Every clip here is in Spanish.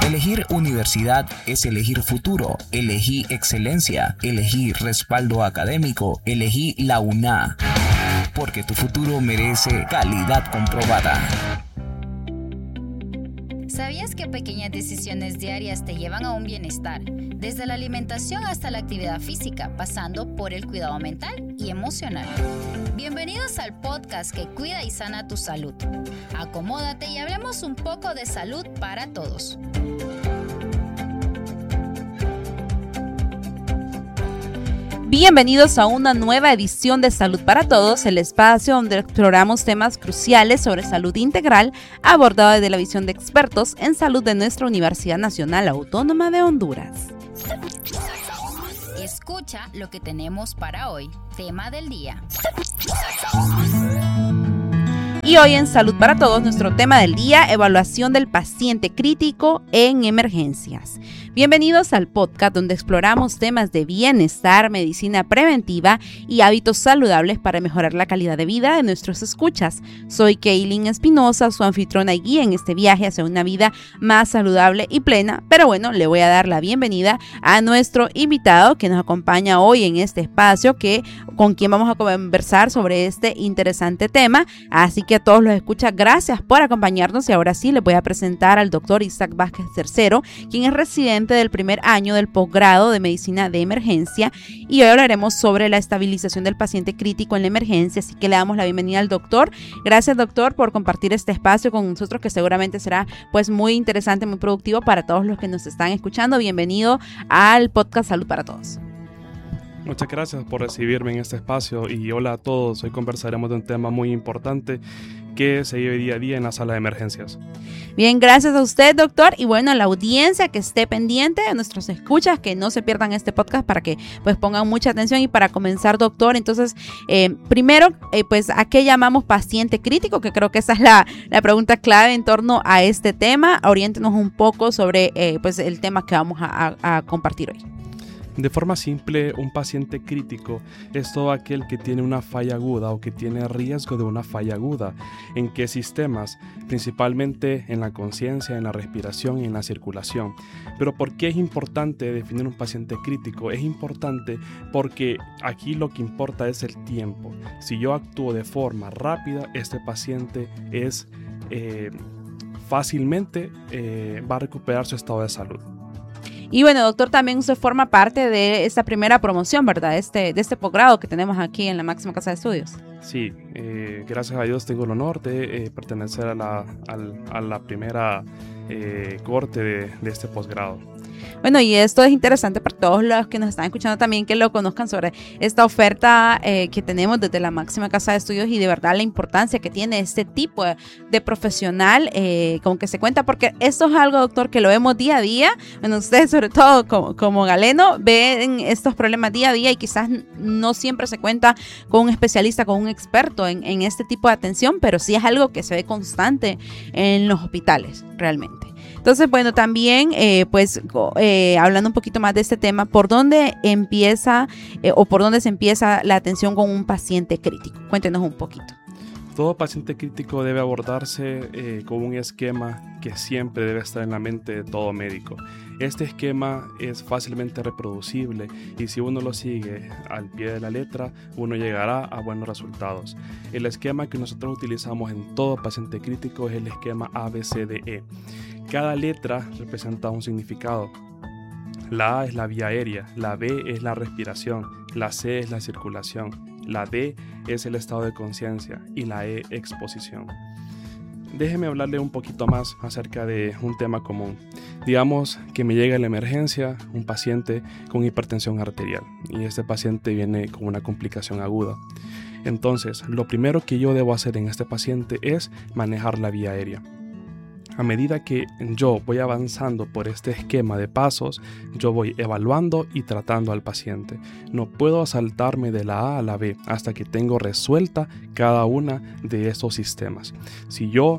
Elegir universidad es elegir futuro. Elegí excelencia. Elegí respaldo académico. Elegí la UNA. Porque tu futuro merece calidad comprobada. ¿Sabías que pequeñas decisiones diarias te llevan a un bienestar? Desde la alimentación hasta la actividad física, pasando por el cuidado mental y emocional. Bienvenidos al podcast que cuida y sana tu salud. Acomódate y hablemos un poco de salud para todos. Bienvenidos a una nueva edición de Salud para Todos, el espacio donde exploramos temas cruciales sobre salud integral abordado desde la visión de expertos en salud de nuestra Universidad Nacional Autónoma de Honduras. Escucha lo que tenemos para hoy. Tema del día. Y hoy en Salud para Todos, nuestro tema del día, evaluación del paciente crítico en emergencias. Bienvenidos al podcast donde exploramos temas de bienestar, medicina preventiva y hábitos saludables para mejorar la calidad de vida de nuestros escuchas. Soy Kaylin Espinosa, su anfitriona y guía en este viaje hacia una vida más saludable y plena. Pero bueno, le voy a dar la bienvenida a nuestro invitado que nos acompaña hoy en este espacio, con quien vamos a conversar sobre este interesante tema. Así que a todos los escuchas, gracias por acompañarnos y ahora sí les voy a presentar al doctor Isaac Vázquez III, quien es residente del primer año del posgrado de medicina de emergencia, y hoy hablaremos sobre la estabilización del paciente crítico en la emergencia, así que le damos la bienvenida al doctor. Gracias, doctor, por compartir este espacio con nosotros, que seguramente será pues muy interesante, muy productivo para todos los que nos están escuchando. Bienvenido al podcast Salud para Todos. Muchas gracias por recibirme en este espacio y hola a todos. Hoy conversaremos de un tema muy importante que se vive día a día en la sala de emergencias. Bien, gracias a usted, doctor, y bueno, a la audiencia que esté pendiente, a nuestros escuchas, que no se pierdan este podcast para que pues pongan mucha atención. Y para comenzar, doctor, entonces, primero, pues, ¿a qué llamamos paciente crítico? Que creo que esa es la pregunta clave en torno a este tema. Oriéntenos un poco sobre pues el tema que vamos a compartir hoy. De forma simple, un paciente crítico es todo aquel que tiene una falla aguda o que tiene riesgo de una falla aguda. ¿En qué sistemas? Principalmente en la conciencia, en la respiración y en la circulación. Pero ¿por qué es importante definir un paciente crítico? Es importante porque aquí lo que importa es el tiempo. Si yo actúo de forma rápida, este paciente fácilmente va a recuperar su estado de salud. Y bueno, doctor, también usted forma parte de esta primera promoción, ¿verdad? De este posgrado que tenemos aquí en la máxima casa de estudios. Sí, gracias a Dios tengo el honor de pertenecer a la primera corte de este posgrado. Bueno, y esto es interesante para todos los que nos están escuchando también, que lo conozcan sobre esta oferta que tenemos desde la máxima casa de estudios y de verdad la importancia que tiene este tipo de profesional con que se cuenta, porque esto es algo, doctor, que lo vemos día a día. Bueno, ustedes sobre todo como galeno ven estos problemas día a día y quizás no siempre se cuenta con un especialista, con un experto en este tipo de atención, pero sí es algo que se ve constante en los hospitales realmente. Entonces, bueno, también, hablando un poquito más de este tema, ¿por dónde empieza por dónde se empieza la atención con un paciente crítico? Cuéntenos un poquito. Todo paciente crítico debe abordarse con un esquema que siempre debe estar en la mente de todo médico. Este esquema es fácilmente reproducible y si uno lo sigue al pie de la letra, uno llegará a buenos resultados. El esquema que nosotros utilizamos en todo paciente crítico es el esquema ABCDE. Cada letra representa un significado. La A es la vía aérea, la B es la respiración, la C es la circulación, la D es el estado de conciencia y la E exposición. Déjeme hablarle un poquito más acerca de un tema común. Digamos que me llega a la emergencia un paciente con hipertensión arterial y este paciente viene con una complicación aguda. Entonces, lo primero que yo debo hacer en este paciente es manejar la vía aérea. A medida que yo voy avanzando por este esquema de pasos, yo voy evaluando y tratando al paciente. No puedo saltarme de la A a la B hasta que tengo resuelta cada una de estos sistemas. Si yo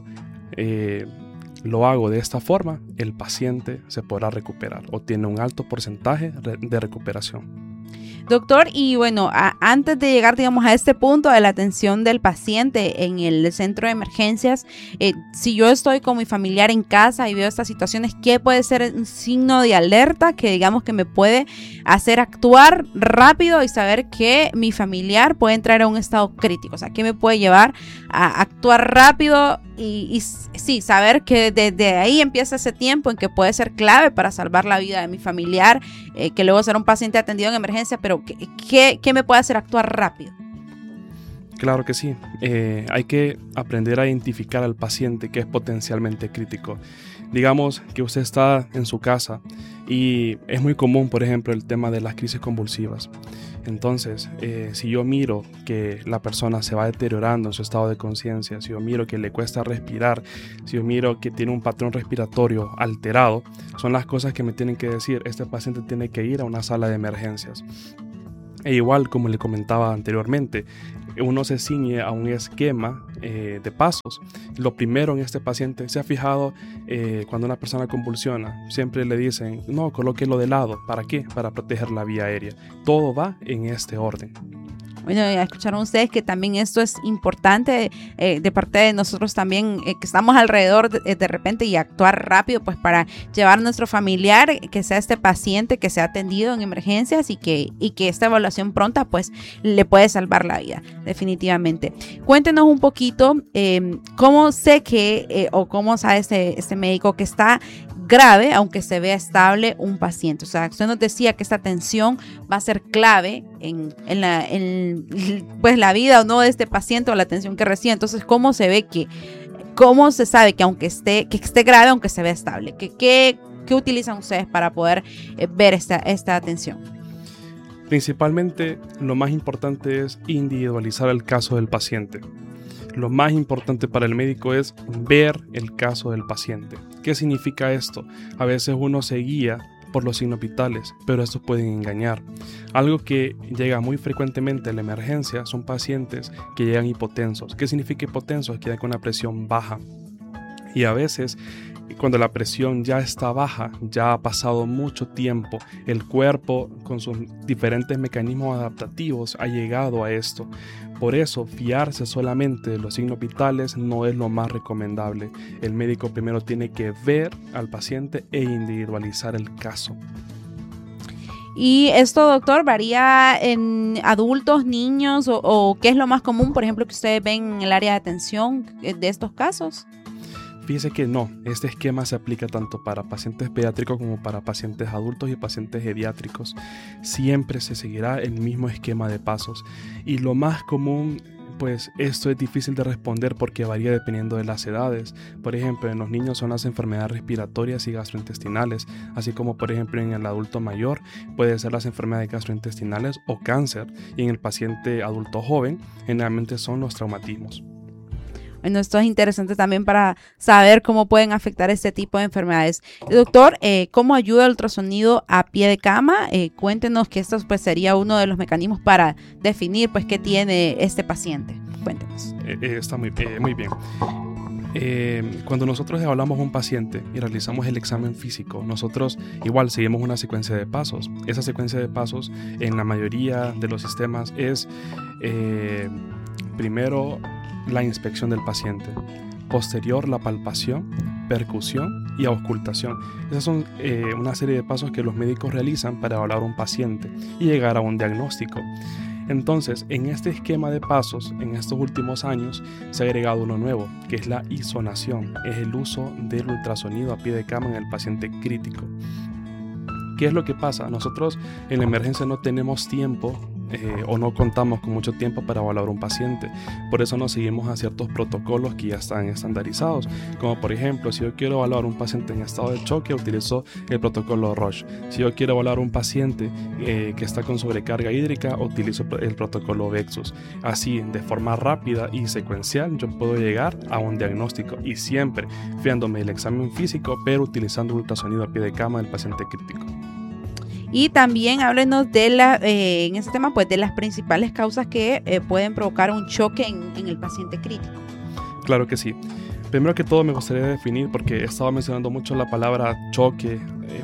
lo hago de esta forma, el paciente se podrá recuperar o tiene un alto porcentaje de recuperación. Doctor, y bueno, antes de llegar, digamos, a este punto de la atención del paciente en el centro de emergencias, si yo estoy con mi familiar en casa y veo estas situaciones, ¿qué puede ser un signo de alerta que, digamos, que me puede hacer actuar rápido y saber que mi familiar puede entrar a un estado crítico? O sea, ¿qué me puede llevar a actuar rápido y sí, saber que desde ahí empieza ese tiempo en que puede ser clave para salvar la vida de mi familiar, que luego será un paciente atendido en emergencia, pero ¿qué me puede hacer actuar rápido? Claro que sí. Hay que aprender a identificar al paciente que es potencialmente crítico. Digamos que usted está en su casa y es muy común, por ejemplo, el tema de las crisis convulsivas. Entonces, si yo miro que la persona se va deteriorando en su estado de conciencia, si yo miro que le cuesta respirar, si yo miro que tiene un patrón respiratorio alterado, son las cosas que me tienen que decir, este paciente tiene que ir a una sala de emergencias. E igual, como le comentaba anteriormente, uno se ciñe a un esquema de pasos. Lo primero en este paciente, ¿se ha fijado cuando una persona convulsiona? Siempre le dicen, no, colóquelo de lado. ¿Para qué? Para proteger la vía aérea. Todo va en este orden. Bueno, ya escucharon ustedes que también esto es importante de parte de nosotros también, que estamos alrededor de repente y actuar rápido pues para llevar a nuestro familiar, que sea este paciente que sea atendido en emergencias y que esta evaluación pronta pues le puede salvar la vida, definitivamente. Cuéntenos un poquito cómo sé que o cómo sabe este médico que está grave, aunque se vea estable un paciente. O sea, usted nos decía que esta atención va a ser clave en la vida o no de este paciente o la atención que recibe. Entonces, ¿cómo se sabe que aunque esté grave, aunque se vea estable? ¿Qué utilizan ustedes para poder ver esta atención? Principalmente, lo más importante es individualizar el caso del paciente. Lo más importante para el médico es ver el caso del paciente. ¿Qué significa esto? A veces uno se guía por los signos vitales, pero estos pueden engañar. Algo que llega muy frecuentemente en la emergencia son pacientes que llegan hipotensos. ¿Qué significa hipotensos? Que llegan con una presión baja. Y a veces, cuando la presión ya está baja, ya ha pasado mucho tiempo, el cuerpo con sus diferentes mecanismos adaptativos ha llegado a esto. Por eso, fiarse solamente de los signos vitales no es lo más recomendable. El médico primero tiene que ver al paciente e individualizar el caso. ¿Y esto, doctor, varía en adultos, niños o qué es lo más común, por ejemplo, que ustedes ven en el área de atención de estos casos? Fíjese que no, este esquema se aplica tanto para pacientes pediátricos como para pacientes adultos y pacientes geriátricos. Siempre se seguirá el mismo esquema de pasos. Y lo más común, pues esto es difícil de responder porque varía dependiendo de las edades. Por ejemplo, en los niños son las enfermedades respiratorias y gastrointestinales, así como por ejemplo en el adulto mayor puede ser las enfermedades gastrointestinales o cáncer. Y en el paciente adulto joven generalmente son los traumatismos. Bueno, esto es interesante también para saber cómo pueden afectar este tipo de enfermedades. Doctor, ¿cómo ayuda el ultrasonido a pie de cama? Cuéntenos que esto pues sería uno de los mecanismos para definir pues qué tiene este paciente. Cuéntenos. Está muy bien. Cuando nosotros evaluamos a un paciente y realizamos el examen físico, nosotros igual seguimos una secuencia de pasos. Esa secuencia de pasos en la mayoría de los sistemas es primero la inspección del paciente, posterior la palpación, percusión y auscultación. Esas son una serie de pasos que los médicos realizan para evaluar a un paciente y llegar a un diagnóstico. Entonces, en este esquema de pasos, en estos últimos años, se ha agregado uno nuevo, que es la isonación, es el uso del ultrasonido a pie de cama en el paciente crítico. ¿Qué es lo que pasa? Nosotros en la emergencia no tenemos tiempo o no contamos con mucho tiempo para evaluar un paciente. Por eso nos seguimos a ciertos protocolos que ya están estandarizados, como por ejemplo, si yo quiero evaluar un paciente en estado de choque, utilizo el protocolo Roche. Si yo quiero evaluar un paciente que está con sobrecarga hídrica, utilizo el protocolo Vexus. Así, de forma rápida y secuencial, yo puedo llegar a un diagnóstico y siempre fiándome del examen físico, pero utilizando ultrasonido a pie de cama del paciente crítico. Y también háblenos de en este tema pues de las principales causas que pueden provocar un choque en el paciente crítico. Claro que sí. Primero que todo me gustaría definir, porque he estado mencionando mucho la palabra choque,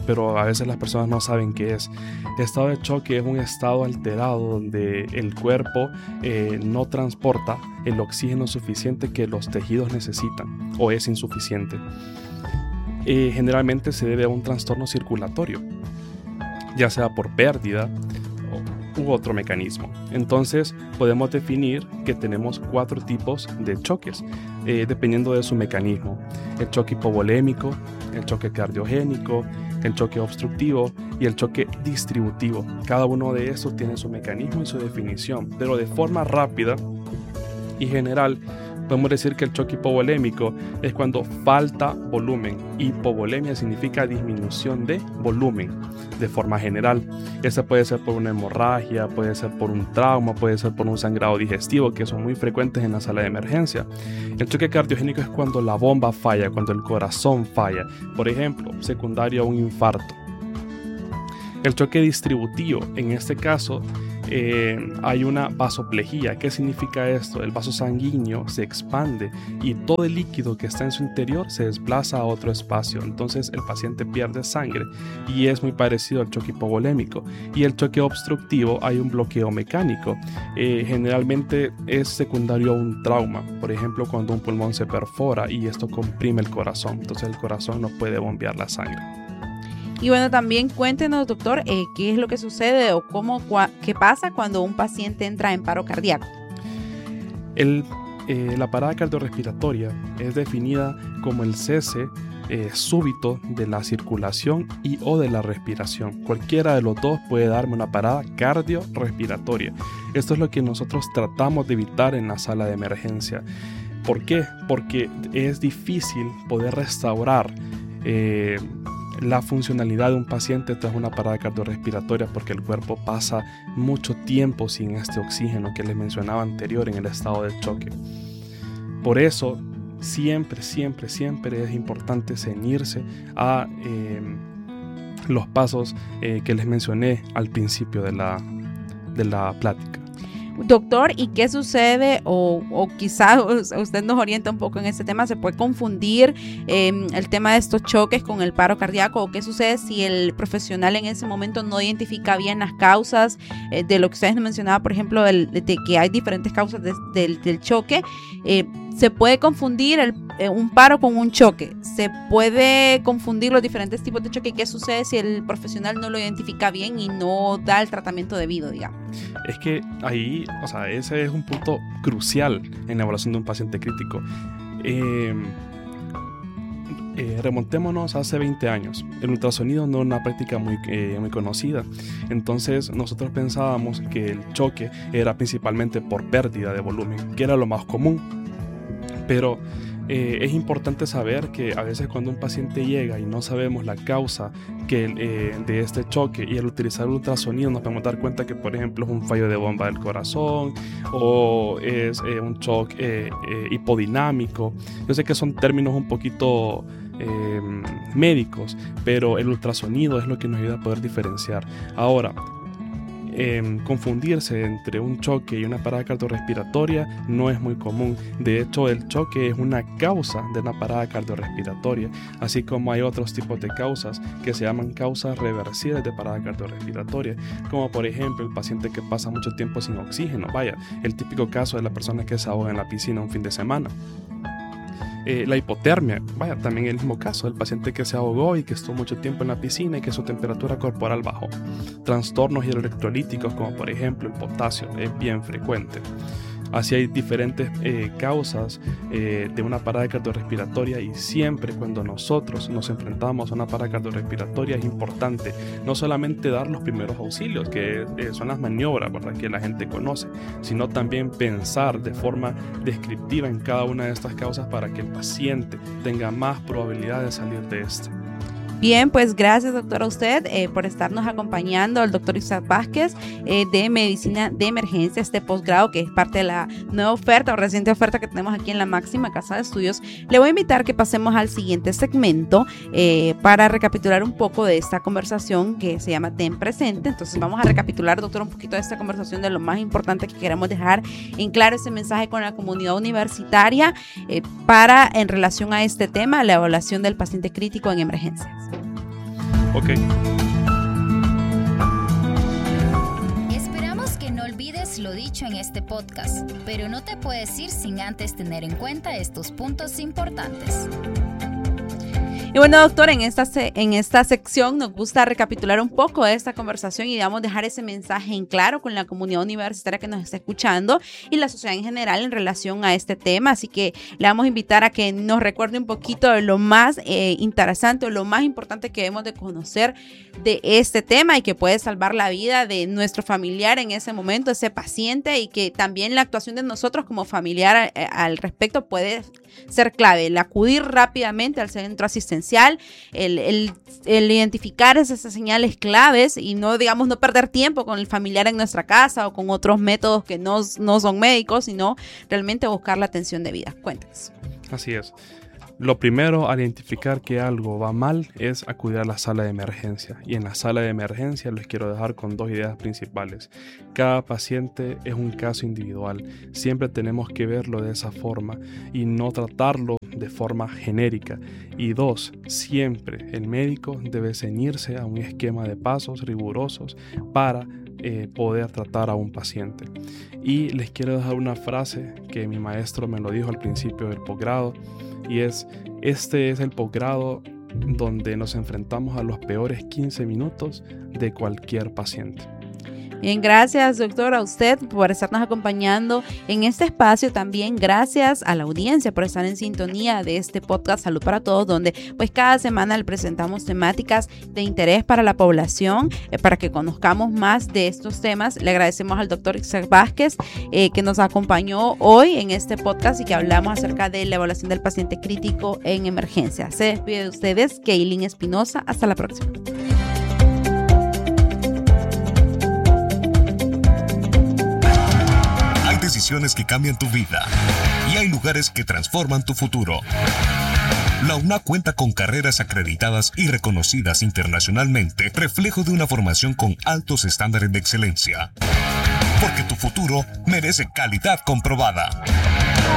pero a veces las personas no saben qué es. Estado de choque es un estado alterado donde el cuerpo no transporta el oxígeno suficiente que los tejidos necesitan o es insuficiente. Generalmente se debe a un trastorno circulatorio, ya sea por pérdida u otro mecanismo. Entonces podemos definir que tenemos 4 tipos de choques dependiendo de su mecanismo: el choque hipovolémico, el choque cardiogénico, el choque obstructivo y el choque distributivo. Cada uno de estos tiene su mecanismo y su definición, pero de forma rápida y general podemos decir que el choque hipovolémico es cuando falta volumen. Hipovolemia significa disminución de volumen de forma general. Esta puede ser por una hemorragia, puede ser por un trauma, puede ser por un sangrado digestivo, que son muy frecuentes en la sala de emergencia. El choque cardiogénico es cuando la bomba falla, cuando el corazón falla, por ejemplo, secundario a un infarto. El choque distributivo, en este caso, hay una vasoplejía. ¿Qué significa esto? El vaso sanguíneo se expande y todo el líquido que está en su interior se desplaza a otro espacio. Entonces el paciente pierde sangre y es muy parecido al choque hipovolémico. Y el choque obstructivo, hay un bloqueo mecánico. Generalmente es secundario a un trauma. Por ejemplo, cuando un pulmón se perfora y esto comprime el corazón. Entonces el corazón no puede bombear la sangre. Y bueno, también cuéntenos, doctor, qué es lo que sucede o qué pasa cuando un paciente entra en paro cardíaco. La parada cardiorrespiratoria es definida como el cese súbito de la circulación y o de la respiración. Cualquiera de los dos puede darme una parada cardiorrespiratoria. Esto es lo que nosotros tratamos de evitar en la sala de emergencia. ¿Por qué? Porque es difícil poder restaurar la funcionalidad de un paciente tras una parada cardiorrespiratoria, porque el cuerpo pasa mucho tiempo sin este oxígeno que les mencionaba anterior en el estado de choque. Por eso siempre es importante ceñirse a los pasos que les mencioné al principio de la plática. Doctor, ¿y qué sucede? O quizás usted nos orienta un poco en este tema. ¿Se puede confundir el tema de estos choques con el paro cardíaco? ¿O qué sucede si el profesional en ese momento no identifica bien las causas de lo que ustedes nos mencionaban, por ejemplo, de que hay diferentes causas del choque? ¿Se puede confundir un paro con un choque? ¿Se puede confundir los diferentes tipos de choque? ¿Qué sucede si el profesional no lo identifica bien y no da el tratamiento debido, digamos? Es que ahí, ese es un punto crucial en la evaluación de un paciente crítico. Remontémonos hace 20 años. El ultrasonido no era una práctica muy conocida. Entonces nosotros pensábamos que el choque era principalmente por pérdida de volumen, que era lo más común. Pero es importante saber que a veces cuando un paciente llega y no sabemos la causa de este choque, y al utilizar el ultrasonido nos podemos dar cuenta que, por ejemplo, es un fallo de bomba del corazón o es un shock hipodinámico. Yo sé que son términos un poquito médicos, pero el ultrasonido es lo que nos ayuda a poder diferenciar. Ahora, confundirse entre un choque y una parada cardiorrespiratoria no es muy común. De hecho, el choque es una causa de una parada cardiorrespiratoria, así como hay otros tipos de causas que se llaman causas reversibles de parada cardiorrespiratoria, como por ejemplo el paciente que pasa mucho tiempo sin oxígeno. Vaya, el típico caso de la persona que se ahoga en la piscina un fin de semana. La hipotermia, también el mismo caso, el paciente que se ahogó y que estuvo mucho tiempo en la piscina y que su temperatura corporal bajó. Trastornos hidroelectrolíticos, como por ejemplo el potasio, es bien frecuente. Así hay diferentes causas de una parada cardiorrespiratoria, y siempre cuando nosotros nos enfrentamos a una parada cardiorrespiratoria es importante no solamente dar los primeros auxilios, que son las maniobras, ¿verdad?, que la gente conoce, sino también pensar de forma descriptiva en cada una de estas causas para que el paciente tenga más probabilidad de salir de esta. Bien, pues gracias, doctor, a usted por estarnos acompañando, el doctor Isaac Vázquez de Medicina de Emergencia, este posgrado que es parte de la nueva oferta o reciente oferta que tenemos aquí en la Máxima Casa de Estudios. Le voy a invitar que pasemos al siguiente segmento para recapitular un poco de esta conversación que se llama Ten Presente. Entonces vamos a recapitular, doctor, un poquito de esta conversación, de lo más importante que queremos dejar en claro ese mensaje con la comunidad universitaria en relación a este tema, la evaluación del paciente crítico en emergencias. Ok. Esperamos que no olvides lo dicho en este podcast, pero no te puedes ir sin antes tener en cuenta estos puntos importantes. Y bueno, doctor, en esta sección nos gusta recapitular un poco de esta conversación y, digamos, dejar ese mensaje en claro con la comunidad universitaria que nos está escuchando y la sociedad en general en relación a este tema. Así que le vamos a invitar a que nos recuerde un poquito de lo más interesante o lo más importante que debemos de conocer de este tema y que puede salvar la vida de nuestro familiar en ese momento, ese paciente, y que también la actuación de nosotros como familiar al respecto puede ser clave. El acudir rápidamente al centro asistencial, el identificar esas señales claves y no perder tiempo con el familiar en nuestra casa o con otros métodos que no son médicos, sino realmente buscar la atención debida. Cuéntanos. Así es. Lo primero al identificar que algo va mal es acudir a la sala de emergencia. Y en la sala de emergencia les quiero dejar con 2 ideas principales. Cada paciente es un caso individual. Siempre tenemos que verlo de esa forma y no tratarlo de forma genérica. Y 2, siempre el médico debe ceñirse a un esquema de pasos rigurosos para poder tratar a un paciente. Y les quiero dejar una frase que mi maestro me lo dijo al principio del posgrado, y este es el posgrado donde nos enfrentamos a los peores 15 minutos de cualquier paciente. Bien, gracias, doctor, a usted por estarnos acompañando en este espacio. También gracias a la audiencia por estar en sintonía de este podcast Salud para Todos, donde pues cada semana le presentamos temáticas de interés para la población, para que conozcamos más de estos temas. Le agradecemos al doctor Isaac Vázquez que nos acompañó hoy en este podcast y que hablamos acerca de la evaluación del paciente crítico en emergencia. Se despide de ustedes, Keilin Espinosa. Hasta la próxima. Decisiones que cambian tu vida y hay lugares que transforman tu futuro. La UNA cuenta con carreras acreditadas y reconocidas internacionalmente, reflejo de una formación con altos estándares de excelencia. Porque tu futuro merece calidad comprobada.